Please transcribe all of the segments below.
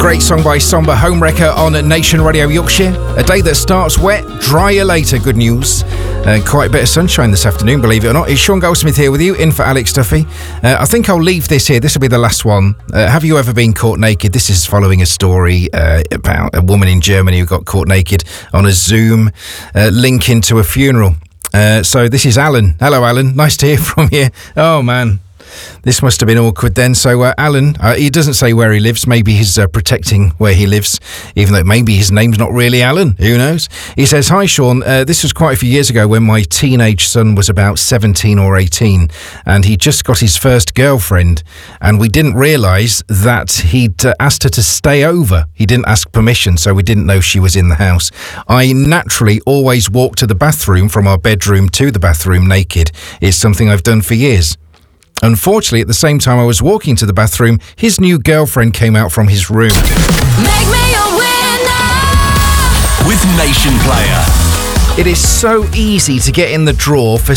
great song by Somber Homewrecker on Nation Radio Yorkshire. A day that starts wet, drier later. Good news. Quite a bit of sunshine this afternoon, believe it or not. It's Sean Goldsmith here with you, in for Alex Duffy. I think I'll leave this here. This will be the last one. Have you ever been caught naked? This is following a story about a woman in Germany who got caught naked on a Zoom link into a funeral. So this is Alan. Hello, Alan. Nice to hear from you. Oh, man. This must have been awkward then. So Alan, he doesn't say where he lives. Maybe he's protecting where he lives, even though maybe his name's not really Alan. Who knows? He says, "Hi, Sean. This was quite a few years ago when my teenage son was about 17 or 18, and he just got his first girlfriend, and we didn't realise that he'd asked her to stay over. He didn't ask permission, so we didn't know she was in the house. I naturally always walk to the bathroom from our bedroom to the bathroom naked. It's something I've done for years. Unfortunately, at the same time I was walking to the bathroom, his new girlfriend came out from his room." Make me a winner with Nation Player. It is so easy to get in the draw for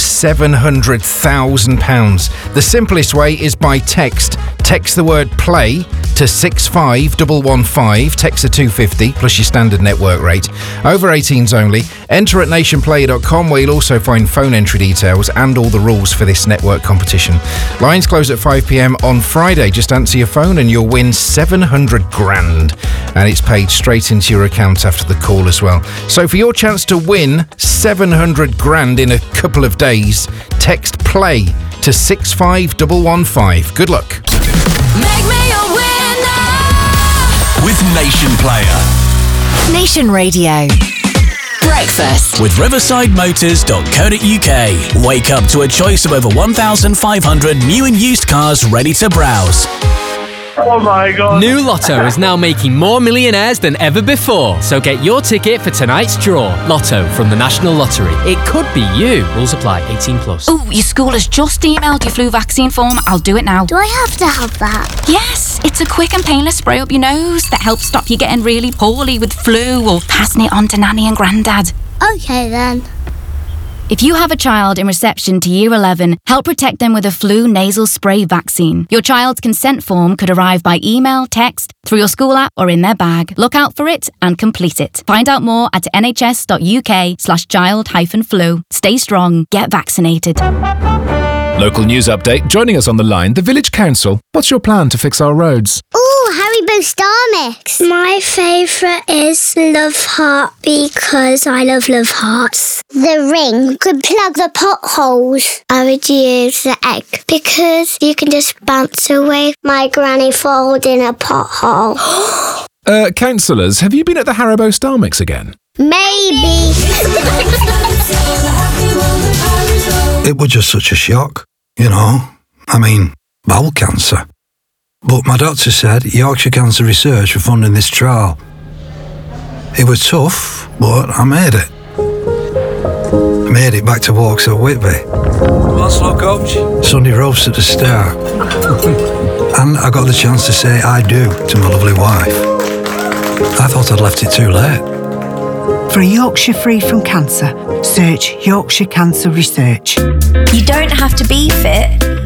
£700,000. The simplest way is by text. Text the word play to 65115. Text the 250 plus your standard network rate. Over 18s only. Enter at nationplayer.com, where you'll also find phone entry details and all the rules for this network competition. Lines close at 5 p.m. on Friday. Just answer your phone and you'll win 700 grand. And it's paid straight into your account after the call as well. So for your chance to win 700 grand in a couple of days, text play to 65115. Good luck. Make me a winner with Nation Player. Nation Radio. Breakfast With riversidemotors.co.uk. Wake up to a choice of over 1,500 new and used cars ready to browse. Oh my God. New Lotto is now making more millionaires than ever before. So get your ticket for tonight's draw. Lotto from the National Lottery. It could be you. Rules apply. 18 plus. Oh, your school has just emailed your flu vaccine form. I'll do it now. Do I have to have that? Yes, it's a quick and painless spray up your nose that helps stop you getting really poorly with flu or passing it on to Nanny and Grandad. Okay then. If you have a child in reception to Year 11, help protect them with a flu nasal spray vaccine. Your child's consent form could arrive by email, text, through your school app or in their bag. Look out for it and complete it. Find out more at nhs.uk/child-flu. Stay strong, get vaccinated. Local news update. Joining us on the line, the Village Council. What's your plan to fix our roads? Ooh, Haribo Star Mix. My favourite is Love Heart because I love hearts. The ring could plug the potholes. I would use the egg because you can just bounce away my granny falling in a pothole. Councillors, have you been at the Haribo Star Mix again? Maybe. It was just such a shock, you know. I mean, bowel cancer. But my doctor said Yorkshire Cancer Research were funding this trial. It was tough, but I made it. I made it back to Walksall Whitby. What's up, coach? Sunday roast at the start. And I got the chance to say I do to my lovely wife. I thought I'd left it too late. For a Yorkshire free from cancer, search Yorkshire Cancer Research. You don't have to be fit.